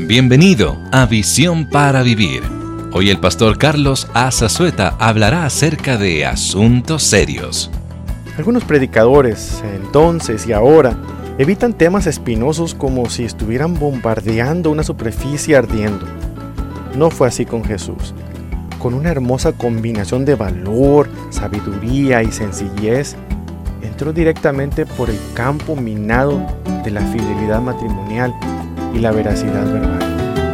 Bienvenido a Visión para Vivir. Hoy el pastor Carlos A. Zazueta hablará acerca de asuntos serios. Algunos predicadores, entonces y ahora, evitan temas espinosos como si estuvieran bombardeando una superficie ardiendo. No fue así con Jesús. Con una hermosa combinación de valor, sabiduría y sencillez, entró directamente por el campo minado de la fidelidad matrimonial y la veracidad verbal.